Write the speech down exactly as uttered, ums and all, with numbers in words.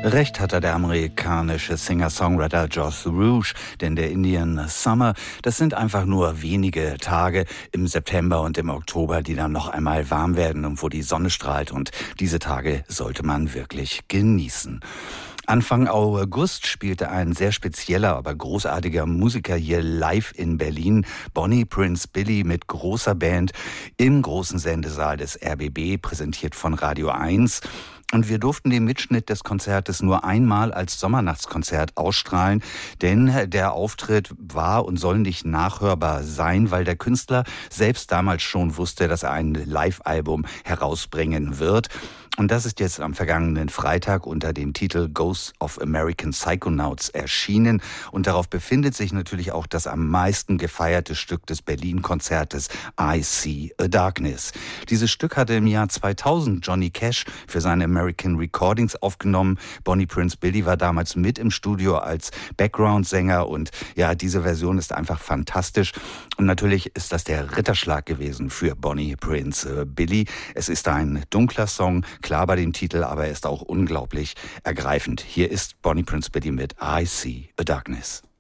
Recht hatte der amerikanische Singer-Songwriter Joss Rouge, denn der Indian Summer, das sind einfach nur wenige Tage im September und im Oktober, die dann noch einmal warm werden und wo die Sonne strahlt, und diese Tage sollte man wirklich genießen. Anfang August spielte ein sehr spezieller, aber großartiger Musiker hier live in Berlin, Bonnie Prince Billy mit großer Band im großen Sendesaal des R B B, präsentiert von Radio eins. Und wir durften den Mitschnitt des Konzertes nur einmal als Sommernachtskonzert ausstrahlen, denn der Auftritt war und soll nicht nachhörbar sein, weil der Künstler selbst damals schon wusste, dass er ein Live-Album herausbringen wird. Und das ist jetzt am vergangenen Freitag unter dem Titel Ghosts of American Psychonauts erschienen. Und darauf befindet sich natürlich auch das am meisten gefeierte Stück des Berlin-Konzertes, I See a Darkness. Dieses Stück hatte im Jahr zweitausend Johnny Cash für seine American Recordings aufgenommen. Bonnie Prince Billy war damals mit im Studio als Background-Sänger. Und ja, diese Version ist einfach fantastisch. Und natürlich ist das der Ritterschlag gewesen für Bonnie Prince Billy. Es ist ein dunkler Song, klar bei dem Titel, aber er ist auch unglaublich ergreifend. Hier ist Bonnie Prince Billy mit I See a Darkness.